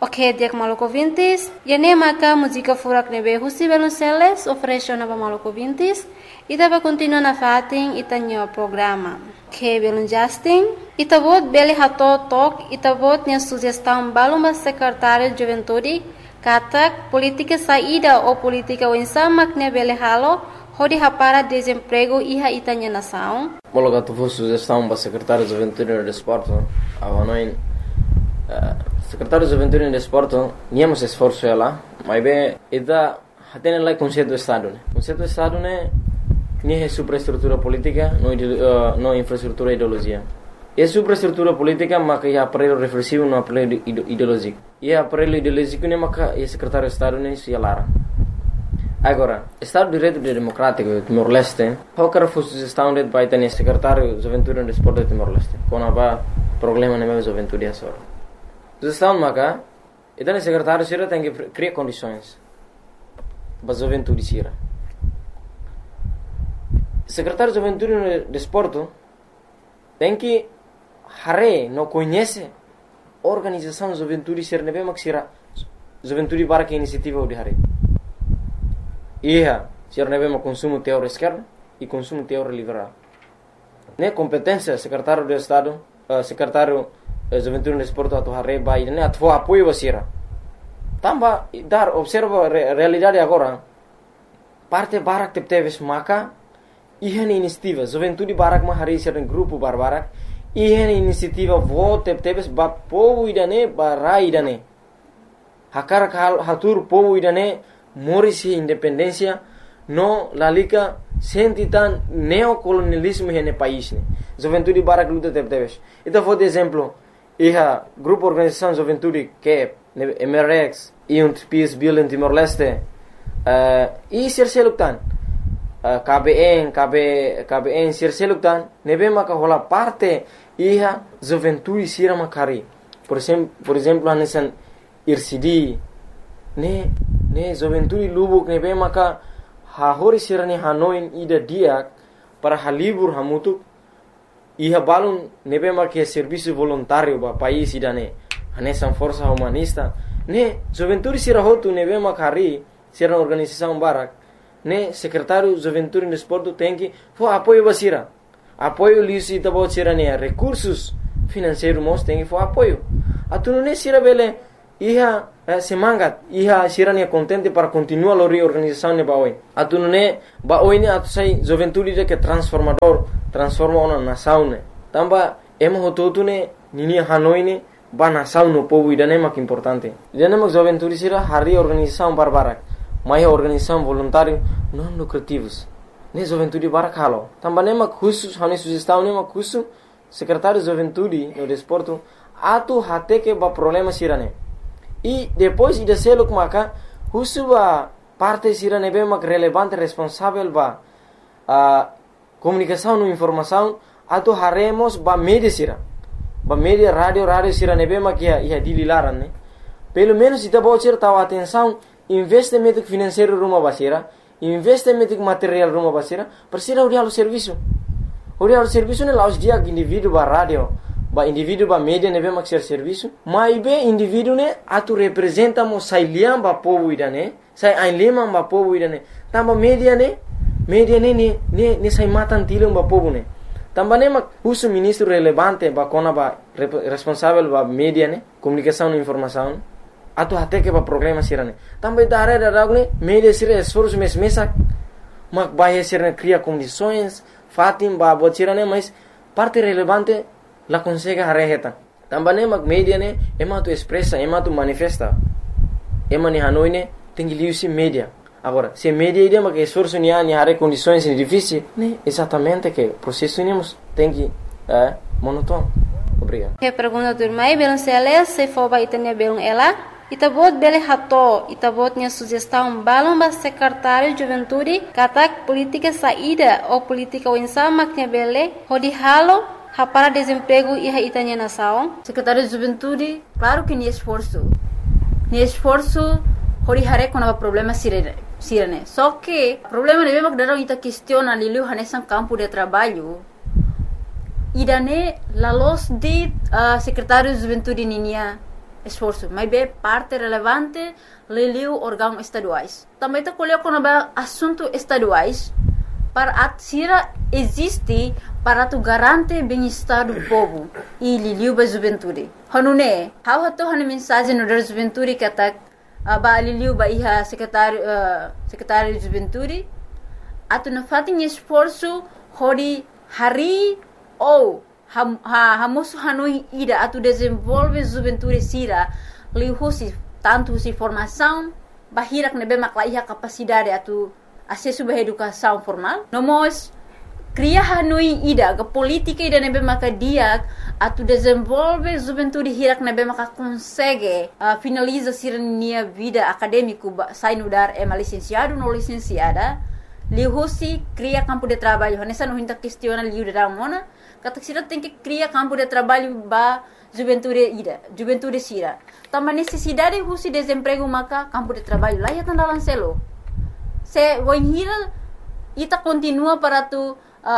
Ok, dia que maluco vintis, e nem maca música furak nebe husi Velonceles oferece nova maluco vintis, e tava continua na fatin e tanho programa. Que belum Justin, e tabot beli hato tok, e tabot nya sugestão balumba secretário de juventude, katak política saída ou política winsama que beli halo, hodi hapara desemprego iha itanya nação. Bolo tu for sugestão para secretário de juventude e desporto, avanoin secretário de juventude e desporto, niamos esforço ela, mas bem, ida hatene lá conceito do estado, né? Conceito do estado né, nem é superestrutura política, não infraestrutura ideologia. É superestrutura política, mas é aparelho reflexivo, não aparelho ideológico. E aparelho ideológico né, mas é secretário de estado né, se alara. Agora, Estado de Direito Democrático de Timor-Leste, qualquer sugestão de vai ter secretário de juventude e desporto de Timor-Leste, quando há problema na minha juventude é só. Sugestão maca, então o secretário Sira tem que criar condições para a juventude Sira. Secretário de Juventude e Desporto tem que não conhece a organização de juventude Sira, não é que Sira juventude para que iniciativa de Hare. Sira não é consumo teórico esquerdo e consumo teórico liberal. Né competência secretário de Estado, secretário Juventude e Desporto atu Hare vai né atu apoio Sira. Tamba dar observa realidade agora. Parte barak teves maka ihan inisiativa juventude barak mahari Sira grupo barbarak ihan inisiativa vote teves ba povo idane barai idane. Hakar hatur povo idane morisi independência no lalika sentitan neocolonialismo nesse país né. Juventude barak luta teves. Então vou de exemplo grupo organização juventude que MRX e Peace Bill em Timor-Leste e Sirseluktan KBN Sirseluktan nebe maka rola parte juventude sira makari por exemplo anesan IRCD ne juventude lubuk nebe maka hahori sira ne Hanoi ida dia para halibur hamutuk balun nebe maka serviço voluntário ba país idane anesan força humanista ne juventude sira hotu nebe makari sira organização barak ne secretário juventude e desporto tem que apoio basira apoio lisi tabo sira ne recursos financeiros mos tem que apoio atunu ne sira bele semangat sira ne contente para continuar a reorganização ne baoi atunu ne baoi ne atusai juventude de que transforma uma nação ne tamba emo hototu ne nini Hanoi ne ba nação no povo idane mak importante idane mak juventude sira hari organização barbarak mai organização voluntário não lucrativos ne juventude barak halo tamba ne mak khusus hani sugestão ne mak khusus secretário de juventude no desporto atu hate que ba problema sira ne e depois ida selo maka khusus ba parte sira ne be mak relevante responsável ba comunicação no informação atu haremos ba media sira ba media radio sira ne be mak ia dililaran ne pelo menos ita bo sira tahu atenção investimento financeiro rumah basira investimento material rumah basira persira urialo serviço ne laos dia indivíduo ba radio ba indivíduo ba media ne be mak serviço mai be indivíduo ne atu representa mo sai liam ba povo idane sai ainlema ba povo idane tamba media ne sai matan tilum ba povo ne tamba ne mak usu ministro relevante ba kona ba responsável ba media ne comunicação e informação atu hate que ba problema sirane também da área da ne media sira esforço mesak mak bahia sira cria condições fatim ba botirane mas parte relevante la consegue hareheta também mak media ne ema tu expressa ema tu manifesta ema ni Hanoi ne tem que liusi media agora se media ide mak esforço ni hare condições difíceis ne exatamente que processo nemos tem que monótono. Obrigado. Que pergunta turmai Velonceles se for ba itania belum ela itabot bele hato itabot nya sugestão balum ba secretário de juventude katak política saída ou política winsama que bele hodi halo para desemprego e itania nação secretário de juventude claro que ni esforço hori hare com o problema sirene só que problema de mesmo que daram ita questiona lilu hanesan campo de trabalho idane la los de secretário de juventude ninia esforço, mas é parte relevante leliu órgãos estaduais. Também está colocando assuntos estaduais para a sira existe para tu garante bem-estar do povo e liliu ba juventude. Hanune, how hato han mensagem no da juventude que atak ba liliu ba iha secretário de juventude atu na fatin esforço hori hari ou hamosu hanui ida atu desenvolve juventude sira lihusi tanto si formação bahirak nebe makla iha capacidade atu acesso à educação formal. Nomos cria hanui ida ga política ida nebe maka dia atu desenvolve juventude hirak nebe maka consegue finaliza sirnia vida acadêmico sai no dar é licenciado no licenciada lihusi cria campo de trabalho nessa não hinta questiona liu da mona kata sira tem que cria campo de trabalho ba juventude sira também necessidade husi desemprego maka campo de trabalho lá ya tanda lancelo se voinhira ita continua para tu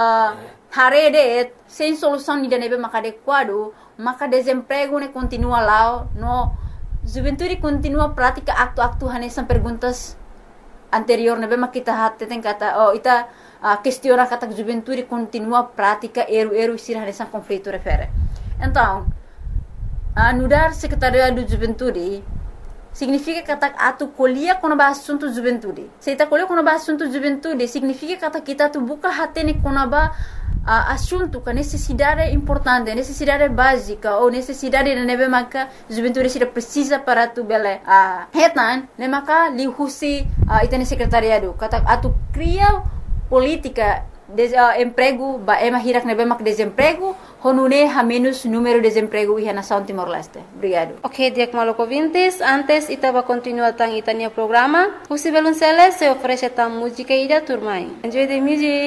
harede sem solução ni nebe maka adequado maka desemprego ne continua lá no juventude continua prática acto hanesan perguntas anterior nebe maka kita hatten kata ita questiona kata juventude continua prática eru sira hanesan conflito refere então anudar secretariado de juventude significa kata atu colher quando ba assunto juventude. Se ita colher quando ba assunto juventude significa kata kita tu buka hatene quando ba assunto com necessidade importante, necessidade básica ou necessidade de nebe maka juventude sira precisa para tu bele hetan ne maka li husi ita ne secretariado kata atu cria política emprego ba ema hirak nebe mak desemprego honune ha menos número de desemprego e na São Timor-Leste. Obrigado. Ok, Diak Maloko Vintes, antes itava continuar tang itania programa, o Sibelunceles se oferece tam música ida turmai. Enjoy the music.